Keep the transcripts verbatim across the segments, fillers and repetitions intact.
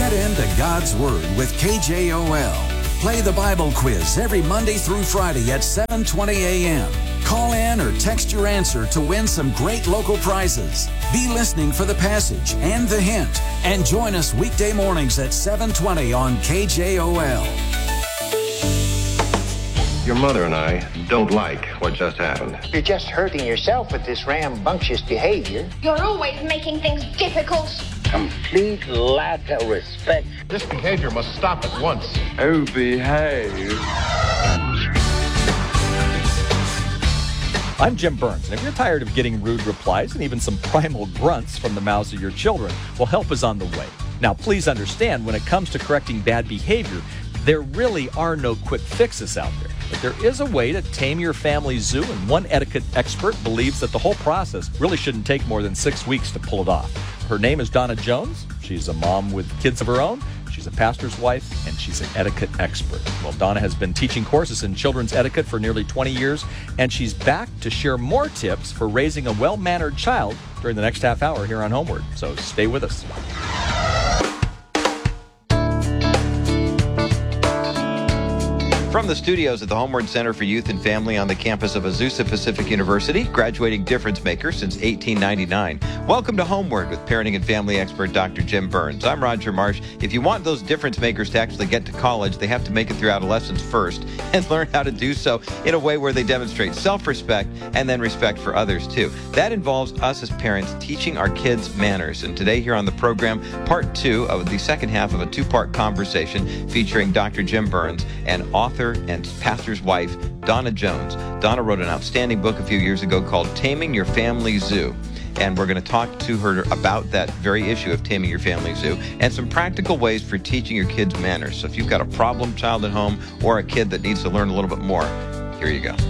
Get into God's Word with K J O L. Play the Bible quiz every Monday through Friday at seven twenty a.m. Call in or text your answer to win some great local prizes. Be listening for the passage and the hint. And join us weekday mornings at seven twenty on K J O L. Your mother and I don't like what just happened. You're just hurting yourself with this rambunctious behavior. You're always making things difficult. Complete lack of respect. This behavior must stop at once. Oh, behave. I'm Jim Burns, and if you're tired of getting rude replies and even some primal grunts from the mouths of your children, well, help is on the way. Now, please understand, when it comes to correcting bad behavior, there really are no quick fixes out there. But there is a way to tame your family zoo, and one etiquette expert believes that the whole process really shouldn't take more than six weeks to pull it off. Her name is Donna Jones. She's a mom with kids of her own. She's a pastor's wife, and she's an etiquette expert. Well, Donna has been teaching courses in children's etiquette for nearly twenty years, and she's back to share more tips for raising a well-mannered child during the next half hour here on Homeward. So stay with us. From the studios at the Homeward Center for Youth and Family on the campus of Azusa Pacific University, graduating difference maker since eighteen ninety-nine. Welcome to Homeward with parenting and family expert Doctor Jim Burns. I'm Roger Marsh. If you want those difference makers to actually get to college, they have to make it through adolescence first and learn how to do so in a way where they demonstrate self-respect and then respect for others too. That involves us as parents teaching our kids manners. And today here on the program, part two of the second half of a two-part conversation featuring Doctor Jim Burns and author and pastor's wife, Donna Jones. Donna wrote an outstanding book a few years ago called Taming Your Family Zoo. And we're going to talk to her about that very issue of taming your family zoo and some practical ways for teaching your kids manners. So if you've got a problem child at home or a kid that needs to learn a little bit more, here you go.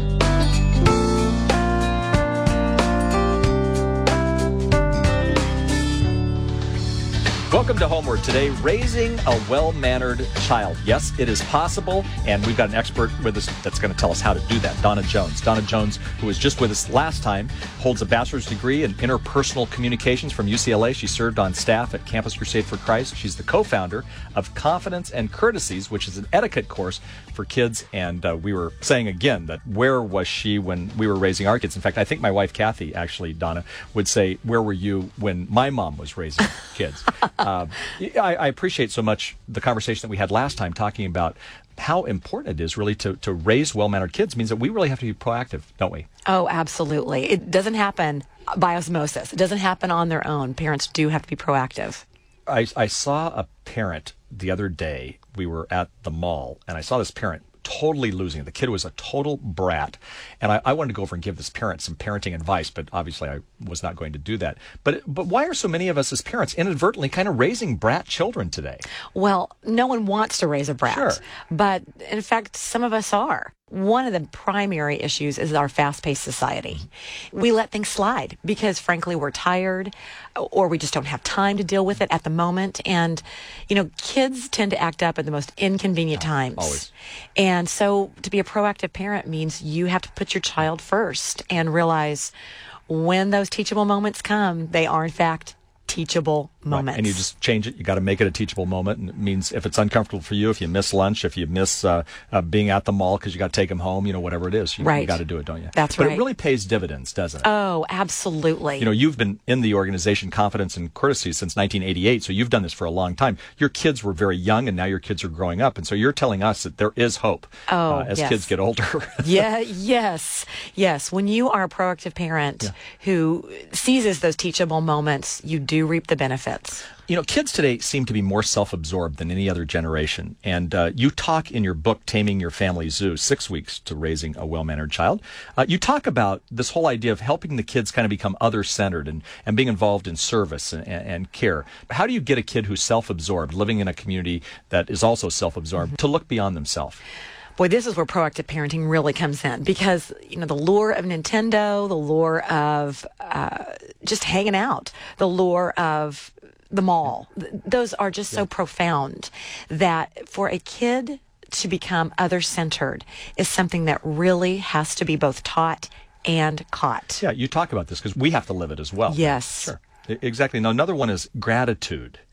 Welcome to Homeward. Today, raising a well-mannered child. Yes, it is possible, and we've got an expert with us that's going to tell us how to do that, Donna Jones. Donna Jones, who was just with us last time, holds a bachelor's degree in interpersonal communications from U C L A. She served on staff at Campus Crusade for Christ. She's the co-founder of Confidence and Courtesies, which is an etiquette course for kids, and uh, we were saying again that where was she when we were raising our kids? In fact, I think my wife, Kathy, actually, Donna, would say, where were you when my mom was raising kids? Uh, I, I appreciate so much the conversation that we had last time talking about how important it is really to, to raise well-mannered kids. It means that we really have to be proactive, don't we? Oh, absolutely. It doesn't happen by osmosis. It doesn't happen on their own. Parents do have to be proactive. I, I saw a parent the other day. We were at the mall, and I saw this parent totally losing it. The kid was a total brat. And I, I wanted to go over and give this parent some parenting advice, but obviously I was not going to do that. But but why are so many of us as parents inadvertently kind of raising brat children today? Well, no one wants to raise a brat. Sure. But in fact, some of us are. One of the primary issues is our fast-paced society. We let things slide because, frankly, we're tired or we just don't have time to deal with it at the moment. And, you know, kids tend to act up at the most inconvenient times. Always. And so to be a proactive parent means you have to put your child first and realize when those teachable moments come, they are, in fact, teachable moments. Right. And you just change it. You got to make it a teachable moment. And it means if it's uncomfortable for you, if you miss lunch, if you miss uh, uh, being at the mall because you got to take them home, you know, whatever it is, you, right. you got to do it, don't you? That's but right. But it really pays dividends, doesn't it? Oh, absolutely. You know, you've been in the organization Confidence and Courtesy since nineteen eighty-eight, so you've done this for a long time. Your kids were very young, and now your kids are growing up. And so you're telling us that there is hope oh, uh, as yes. kids get older. yeah, yes, yes. When you are a proactive parent yeah. who seizes those teachable moments, you do reap the benefits. You know, kids today seem to be more self-absorbed than any other generation. And uh, you talk in your book, Taming Your Family Zoo, Six Weeks to Raising a Well-Mannered Child. Uh, you talk about this whole idea of helping the kids kind of become other-centered and, and being involved in service and, and care. How do you get a kid who's self-absorbed, living in a community that is also self-absorbed, mm-hmm. to look beyond themselves? Boy, this is where proactive parenting really comes in because, you know, the lure of Nintendo, the lure of uh, just hanging out, the lure of the mall, th- those are just yeah. so profound that for a kid to become other-centered is something that really has to be both taught and caught. Yeah, you talk about this because we have to live it as well. Yes. Sure. Exactly. Now, another one is gratitude.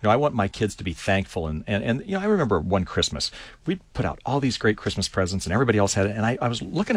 know, I want my kids to be thankful. And, and, and you know, I remember one Christmas, we put out all these great Christmas presents and everybody else had it. And I, I was looking at